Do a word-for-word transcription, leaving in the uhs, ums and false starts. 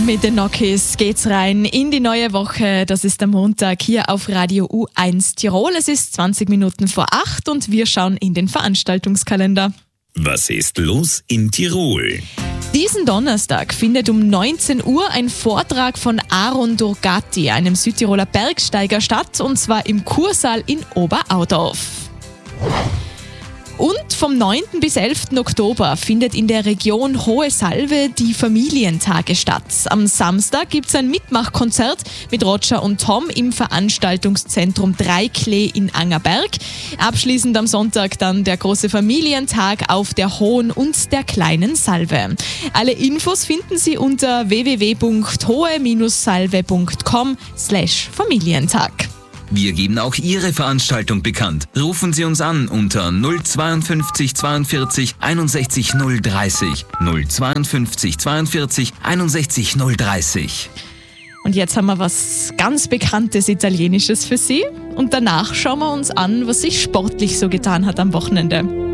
Mit den Nokis geht's rein in die neue Woche. Das ist der Montag hier auf Radio U eins Tirol. Es ist zwanzig Minuten vor acht und wir schauen in den Veranstaltungskalender. Was ist los in Tirol? Diesen Donnerstag findet um neunzehn Uhr ein Vortrag von Aaron Durgatti, einem Südtiroler Bergsteiger, statt, und zwar im Kursaal in Oberaudorf. Und vom neunten bis elften Oktober findet in der Region Hohe Salve die Familientage statt. Am Samstag gibt es ein Mitmachkonzert mit Roger und Tom im Veranstaltungszentrum Dreiklee in Angerberg. Abschließend am Sonntag dann der große Familientag auf der Hohen und der Kleinen Salve. Alle Infos finden Sie unter w w w punkt hohe salve punkt com slash Familientag. Wir geben auch Ihre Veranstaltung bekannt. Rufen Sie uns an unter null zweiundfünfzig zweiundvierzig einundsechzig null dreißig. null zweiundfünfzig zweiundvierzig einundsechzig null dreißig. Und jetzt haben wir was ganz Bekanntes Italienisches für Sie. Und danach schauen wir uns an, was sich sportlich so getan hat am Wochenende.